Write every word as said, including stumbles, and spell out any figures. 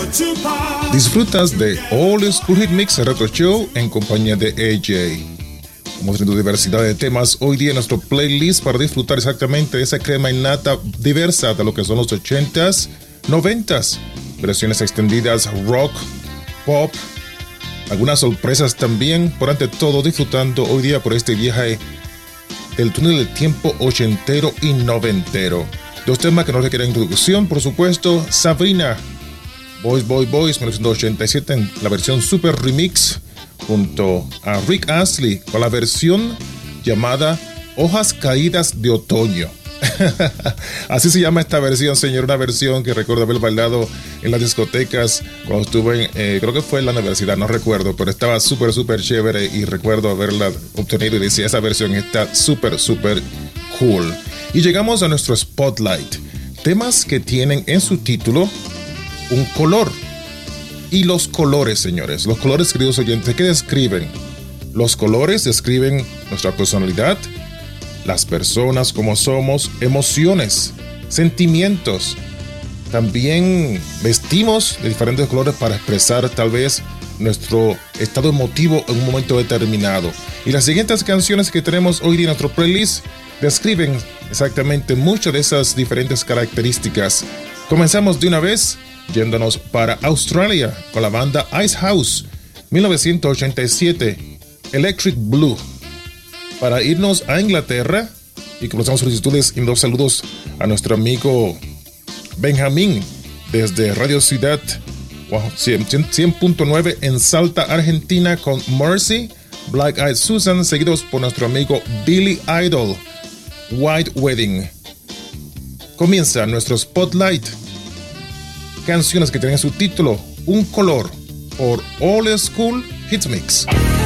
Disfrutas de All School Hit Mix Retro Show en compañía de A J. Hemos tenido diversidad de temas hoy día en nuestro playlist para disfrutar exactamente de esa crema innata diversa de lo que son los ochentas, noventas, versiones extendidas, rock, pop, algunas sorpresas también, por ante todo disfrutando hoy día por este viaje del túnel del tiempo ochentero y noventero. Dos temas que no requieren introducción, por supuesto. Sabrina, Boys, Boys, Boys, mil novecientos ochenta y siete en la versión Super Remix, junto a Rick Astley con la versión llamada Hojas Caídas de Otoño. Así se llama esta versión, señor. Una versión que recuerdo haber bailado en las discotecas cuando estuve en, eh, creo que fue en la universidad, no recuerdo, pero estaba súper, súper chévere y recuerdo haberla obtenido y decía, esa versión está súper, súper cool. Y llegamos a nuestro Spotlight. Temas que tienen en su título un color. Y los colores, señores, los colores, queridos oyentes, ¿qué describen? Los colores describen nuestra personalidad, las personas como somos, emociones, sentimientos. También vestimos de diferentes colores para expresar tal vez nuestro estado emotivo en un momento determinado. Y las siguientes canciones que tenemos hoy en nuestro playlist describen exactamente muchas de esas diferentes características. Comenzamos de una vez yéndonos para Australia con la banda Icehouse, mil novecientos ochenta y siete, Electric Blue. Para irnos a Inglaterra y comenzamos solicitudes y dos saludos a nuestro amigo Benjamín desde Radio Ciudad wow, cien punto nueve en Salta, Argentina, con Mercy, Black Eyed Susan, seguidos por nuestro amigo Billy Idol, White Wedding. Comienza nuestro Spotlight. Canciones que tienen su título Un color por All School Hit Mix.